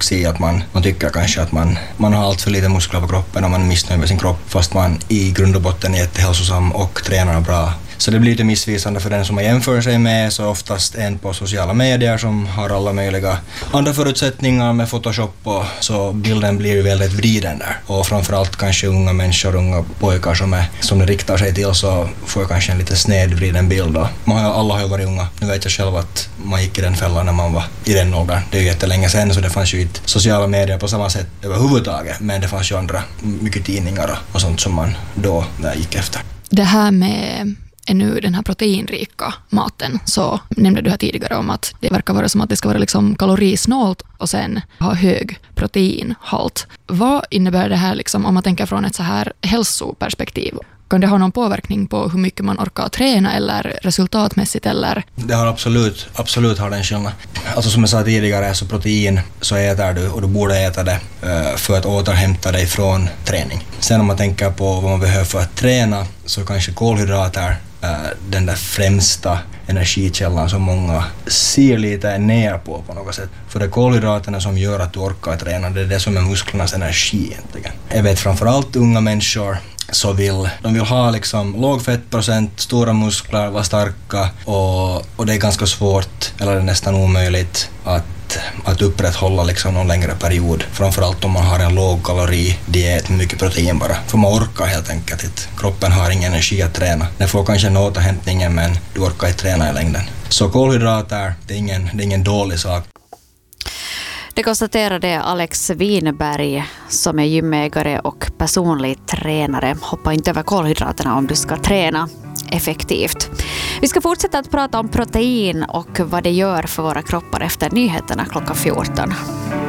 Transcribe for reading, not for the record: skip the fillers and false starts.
anorexi, att man tycker kanske att man har allt för lite muskler på kroppen och man är missnöjd med sin kropp fast man i grund och botten är jättehälsosam och tränar bra. Så det blir lite missvisande för den som man jämför sig med, så oftast en på sociala medier som har alla möjliga andra förutsättningar med Photoshop, och så bilden blir väldigt vriden där. Och framförallt kanske unga människor, unga pojkar som det riktar sig till, så får kanske en lite snedvriden bild. Alla har ju varit unga. Nu vet jag själv att man gick i den fällan när man var i den åldern. Det är ju jättelänge sedan, så det fanns ju inte sociala medier på samma sätt överhuvudtaget, men det fanns ju andra, mycket tidningar och sånt som man då gick efter. Det här med nu den här proteinrika maten, så nämnde du här tidigare om att det verkar vara som att det ska vara liksom kalorisnålt och sen ha hög proteinhalt. Vad innebär det här liksom, om man tänker från ett så här hälsoperspektiv? Kan det ha någon påverkning på hur mycket man orkar träna eller resultatmässigt? Eller? Det har absolut har den skillnad. Alltså som jag sa tidigare, så protein så äter du, och du borde äta det för att återhämta dig från träning. Sen om man tänker på vad man behöver för att träna, så kanske kolhydrater den där främsta energikällan som många ser lite ner på något sätt. För det är kolhydraterna som gör att du orkar träna, det är det som är musklernas energi egentligen. Jag vet framförallt unga människor så vill ha liksom låg fettprocent, stora muskler, vara starka, och det är ganska svårt, eller det är nästan omöjligt att upprätthålla liksom någon längre period. Framförallt om man har en låg kaloridiet med mycket protein bara. För man orkar helt enkelt inte. Kroppen har ingen energi att träna. Den får kanske en återhämtning, men du orkar inte träna i längden. Så kolhydrater, det är ingen dålig sak. Det konstaterade Alex Winberg som är gymägare och personlig tränare. Hoppa inte över kolhydraterna om du ska träna effektivt. Vi ska fortsätta att prata om protein och vad det gör för våra kroppar efter nyheterna klockan 14.